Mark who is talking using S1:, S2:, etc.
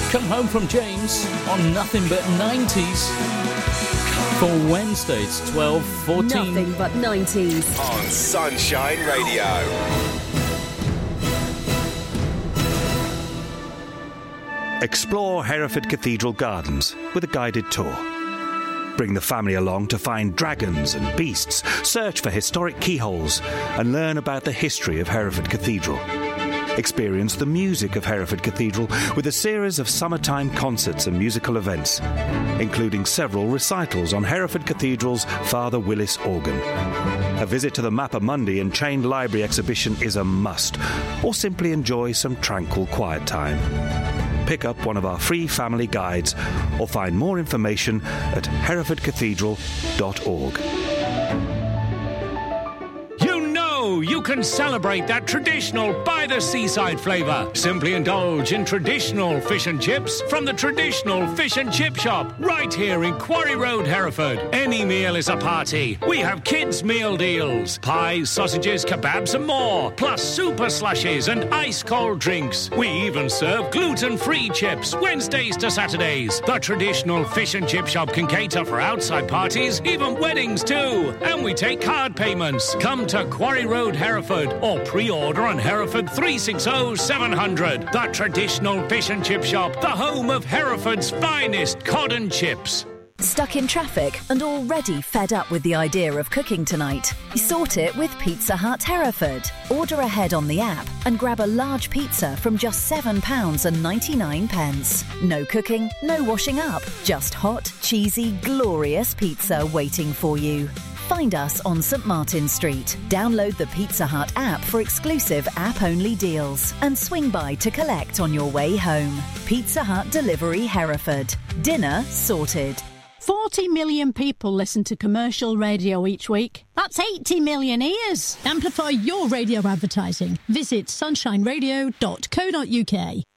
S1: Come Home from James on Nothing But 90s. For Wednesday, it's 12:14.
S2: Nothing But 90s.
S3: On Sunshine Radio.
S4: Explore Hereford Cathedral Gardens with a guided tour. Bring the family along to find dragons and beasts, search for historic keyholes, and learn about the history of Hereford Cathedral. Experience the music of Hereford Cathedral with a series of summertime concerts and musical events, including several recitals on Hereford Cathedral's Father Willis organ. A visit to the Mappa Mundi and Chained Library exhibition is a must, or simply enjoy some tranquil quiet time. Pick up one of our free family guides or find more information at herefordcathedral.org.
S5: You can celebrate that traditional by-the-seaside flavour. Simply indulge in traditional fish and chips from the traditional fish and chip shop right here in Quarry Road, Hereford. Any meal is a party. We have kids' meal deals, pies, sausages, kebabs and more, plus super slushies and ice-cold drinks. We even serve gluten-free chips Wednesdays to Saturdays. The traditional fish and chip shop can cater for outside parties, even weddings too. And we take card payments. Come to Quarry Road, Hereford, or pre-order on Hereford 360 700. The traditional fish and chip shop, the home of Hereford's finest cod and chips.
S2: Stuck in traffic and already fed up with the idea of cooking tonight? Sort it with Pizza Hut Hereford. Order ahead on the app and grab a large pizza from just £7.99. No cooking, no washing up, just hot, cheesy, glorious pizza waiting for you. Find us on St Martin Street. Download the Pizza Hut app for exclusive app-only deals and swing by to collect on your way home. Pizza Hut Delivery Hereford. Dinner sorted.
S6: 40 million people listen to commercial radio each week. That's 80 million ears. Amplify your radio advertising. Visit sunshineradio.co.uk.